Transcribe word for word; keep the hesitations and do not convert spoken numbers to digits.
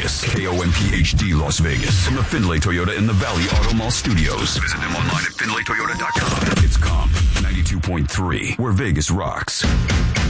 Vegas. K O M P H D Las Vegas. From the Findlay Toyota in the Valley Auto Mall Studios. Visit them online at findlay toyota dot com. It's Comp ninety-two point three, where Vegas rocks.